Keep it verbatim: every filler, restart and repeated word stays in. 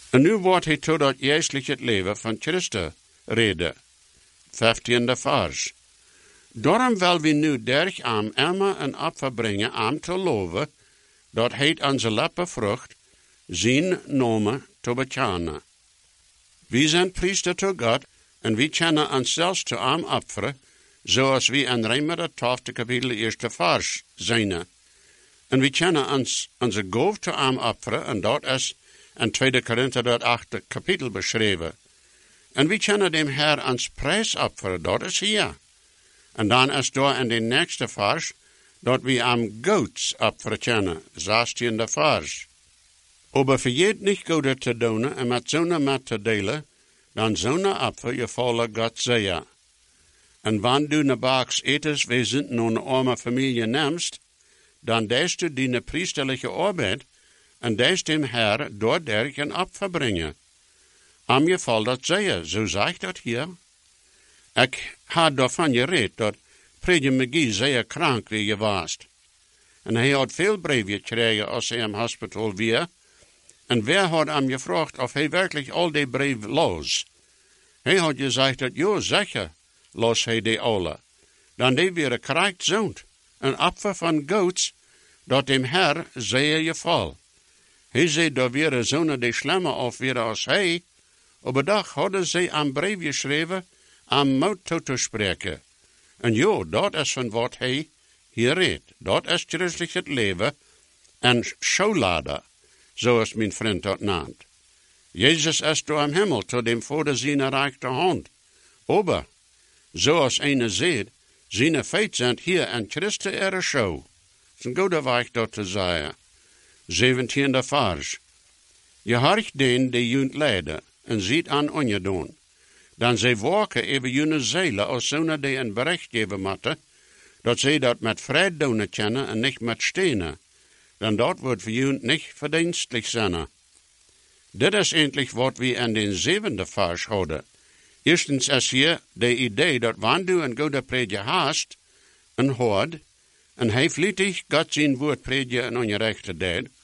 En nu wordt hij tot dat geestelijk het leven van Christus reden. Vijftiende vers. Daarom wil we nu derg aan Emma een offer brengen aan te loven, dat heet onze lippen vrucht, zijn namen te bekennen. We zijn priester te God, en we kennen ons zelfs te aan offeren, zoals we in Römer twaalfde kapitel eerste vers zijn. En we kennen ons onze goof te aan offeren, en dat is in tweede Korinther dat achte kapitel beschreven. En we kennen dem Herr ons prijs offeren, dat is hier. En dan is daar in de nächste vers, dat we am goats offeren kennen, zestiende vers. Aber vergeet niet goede te doen en met zo'n met te delen, dan zo'n offer je volle God zeer. En wanneer du ne baaks etes wezen naar een arme familie neemst, dan deest du die priesterlijke arbeid, en deest dem Herr door derg een offer brengen. Am je vol dat zeer, zo zegt dat hier. Ik had daarvan gereed dat Prediker McGee zeer krank wie je was. En hij had veel brieven gekregen als hij in het hospitaal weer. En wer had hem gevraagd of hij werkelijk al die brieven los. Hij had gezegd dat, ja, zeker, los hij die alle. Dan die weer krijgt zoont, een offer van goats, dat dem Herr zeer je vol. Hij zei dat weer zo'n die slimmer of weer als hij, op een dag hadden ze een brief geschreven, aan mout toe te spreken. En ja, dat is van wat hij hier redt. Dat is christelijk het leven en schoolader, zoals mijn vriend dat naamd. Jezus is door am Himmel tot dem Vader zijn rechte hand. Aber, zoals eine zegt, zijn feit zijn hier in Christus ere show. Het is een goede weg dat te zeggen. Zeventiende vers. Je harcht den die junt leiden, en ziet aan ongedaan. Dan zij waken even june zeilen als zo'n die een bericht geven moeten, dat zij dat met vrede doen kennen en niet met stenen. Dan dat wordt voor jullie niet verdienstelijk zijn. Dit is eindelijk wat we in den zevende vers houden. Eerstens is hier de idee dat wanneer du een goede prediker hast, een hoort, en hij vlietig God zijn woord prediken in ongerechte tijd,